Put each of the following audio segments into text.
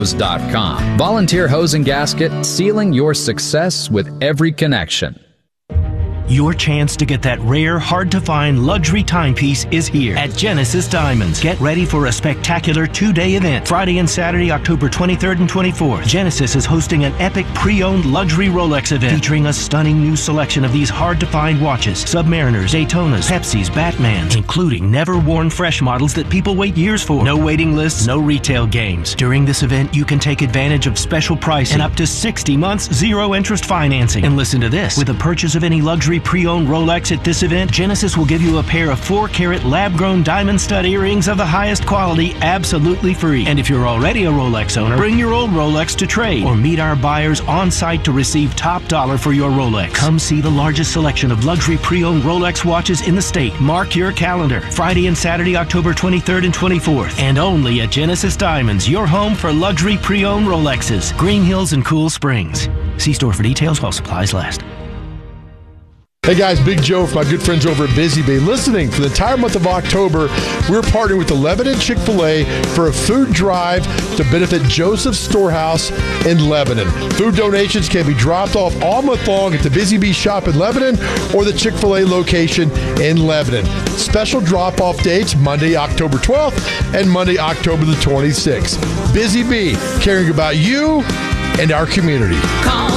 Hose.com. Volunteer Hose and Gasket, sealing your success with every connection. Your chance to get that rare, hard-to-find luxury timepiece is here at Genesis Diamonds. Get ready for a spectacular two-day event. Friday and Saturday, October 23rd and 24th. Genesis is hosting an epic pre-owned luxury Rolex event featuring a stunning new selection of these hard-to-find watches. Submariners, Daytonas, Pepsis, Batmans, including never-worn fresh models that people wait years for. No waiting lists, no retail games. During this event, you can take advantage of special pricing and up to 60 months zero-interest financing. And listen to this. With a purchase of any luxury pre-owned Rolex at this event, Genesis will give you a pair of 4-carat lab-grown diamond stud earrings of the highest quality absolutely free. And if you're already a Rolex owner, bring your old Rolex to trade or meet our buyers on site to receive top dollar for your Rolex. Come see the largest selection of luxury pre-owned Rolex watches in the state. Mark your calendar. Friday and Saturday, October 23rd and 24th. And only at Genesis Diamonds, your home for luxury pre-owned Rolexes. Green Hills and Cool Springs. See store for details while supplies last. Hey guys, Big Joe from my good friends over at Busy Bee. Listening for the entire month of October, we're partnering with the Lebanon Chick-fil-A for a food drive to benefit Joseph's Storehouse in Lebanon. Food donations can be dropped off all month long at the Busy Bee shop in Lebanon or the Chick-fil-A location in Lebanon. Special drop-off dates, Monday, October 12th and Monday, October the 26th. Busy Bee, caring about you and our community. Call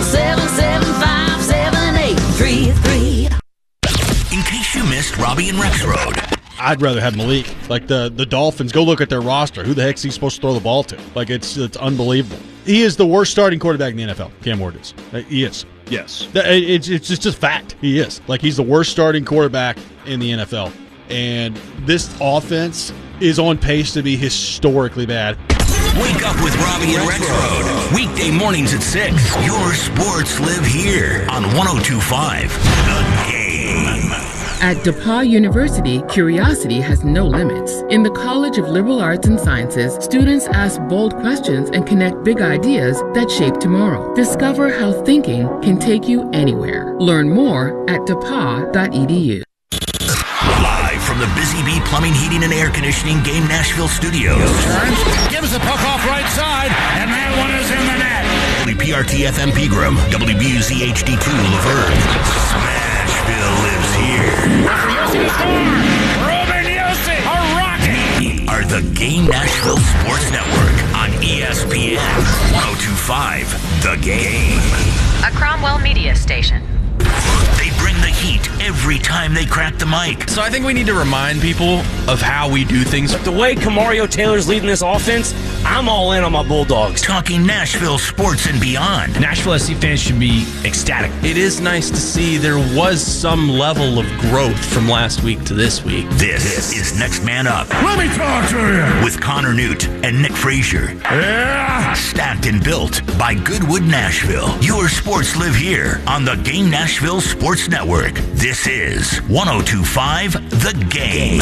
775-7833. In case you missed Robbie and Rex Road. I'd rather have Malik. Like the Dolphins, go look at their roster. Who the heck's he supposed to throw the ball to? Like, it's unbelievable. He is the worst starting quarterback in the NFL, Cam Ward is. He is. Yes. It's just fact. He is. Like, he's the worst starting quarterback in the NFL. And this offense is on pace to be historically bad. Wake up with Robbie and Rex Road. Weekday mornings at 6. Your sports live here on 102.5 The Game. At DePauw University, curiosity has no limits. In the College of Liberal Arts and Sciences, students ask bold questions and connect big ideas that shape tomorrow. Discover how thinking can take you anywhere. Learn more at depaw.edu. Live from the Busy Bee Plumbing, Heating, and Air Conditioning Game Nashville studios. Gives the puck off right side, and that one is in the net. WPRT FM Pegram, WBUZ HD2 Laverne. Smashville lives here. Yossi score! Ruben Yossi, a rocket! Are the Game Nashville Sports Network on ESPN 102.5 The Game. A Cromwell Media station. They bring the heat every time they crack the mic. So I think we need to remind people of how we do things. But the way Kamario Taylor's leading this offense, I'm all in on my Bulldogs. Talking Nashville sports and beyond. Nashville SC fans should be ecstatic. It is nice to see there was some level of growth from last week to this week. This is Next Man Up. Let me talk to you. With Connor Newt and Nick Frazier. Yeah. Stacked and built by Goodwood Nashville. Your sports live here on the Game Nashville Sports Network. This is 102.5 The Game.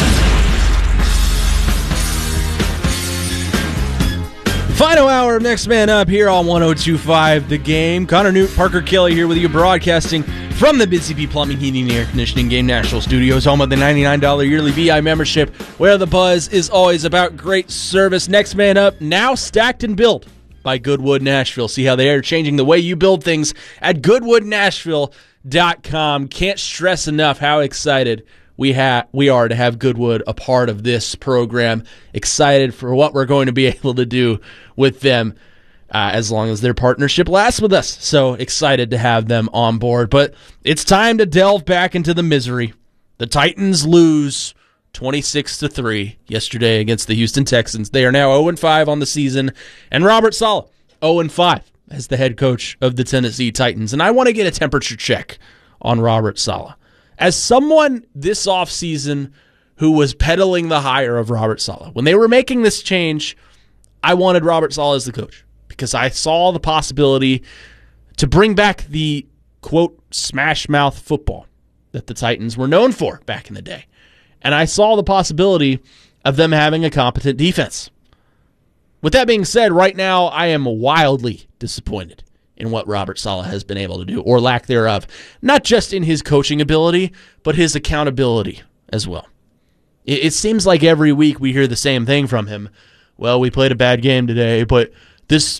Final hour of Next Man Up here on 102.5 The Game. Connor Newt, Parker Kelly here with you, broadcasting from the Busy Bee Plumbing, Heating, and Air Conditioning Game Nashville Studios, home of the $99 yearly VI membership, where the buzz is always about great service. Next Man Up, now stacked and built by Goodwood Nashville. See how they are changing the way you build things at GoodwoodNashville.com. Can't stress enough how excited we are to have Goodwood a part of this program. Excited for what we're going to be able to do with them as long as their partnership lasts with us. So excited to have them on board. But it's time to delve back into the misery. The Titans lose 26-3 yesterday against the Houston Texans. They are now 0-5 on the season. And Robert Saleh, 0-5 as the head coach of the Tennessee Titans. And I want to get a temperature check on Robert Saleh. As someone this offseason who was peddling the hire of Robert Saleh, when they were making this change, I wanted Robert Saleh as the coach because I saw the possibility to bring back the, quote, smash mouth football that the Titans were known for back in the day. And I saw the possibility of them having a competent defense. With that being said, right now I am wildly disappointed in what Robert Saleh has been able to do, or lack thereof. Not just in his coaching ability, but his accountability as well. It seems like every week we hear the same thing from him. Well, we played a bad game today, but this